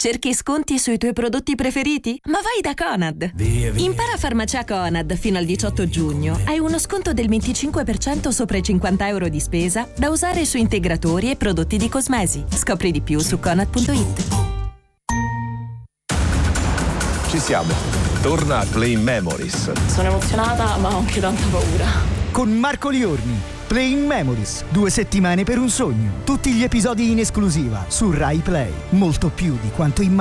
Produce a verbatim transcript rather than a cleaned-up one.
Cerchi sconti sui tuoi prodotti preferiti? Ma vai da Conad! Via, via. Impara farmacia Conad fino al diciotto giugno. Hai uno sconto del venticinque per cento sopra i cinquanta euro di spesa da usare su integratori e prodotti di cosmesi. Scopri di più su conad punto it. Ci siamo. Torna Playing Memories. Sono emozionata ma ho anche tanta paura. Con Marco Liorni. Playing Memories. Due settimane per un sogno. Tutti gli episodi in esclusiva su Rai Play. Molto più di quanto immagini.